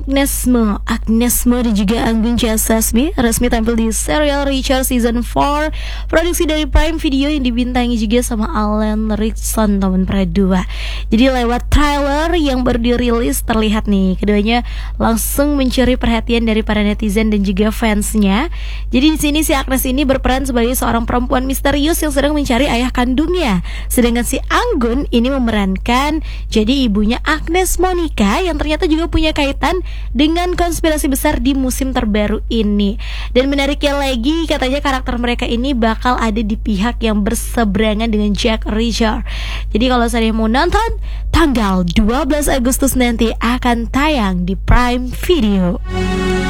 Agnesmo dan juga Anggun C. Sasmi resmi tampil di serial Richard Season 4, produksi dari Prime Video yang dibintangi juga sama Alan Rickson tahun Pradua. Jadi lewat trailer yang baru dirilis terlihat nih, keduanya langsung mencuri perhatian dari para netizen dan juga fansnya. Jadi di sini si Agnes ini berperan sebagai seorang perempuan misterius yang sedang mencari ayah kandungnya, sedangkan si Anggun ini memerankan jadi ibunya Agnes Monica yang ternyata juga punya kaitan dengan konspirasi besar di musim terbaru ini. Dan menariknya lagi, katanya karakter mereka ini bakal ada di pihak yang berseberangan dengan Jack Reacher. Jadi kalau saya mau nonton, tanggal 12 Agustus nanti akan tayang di Prime Video.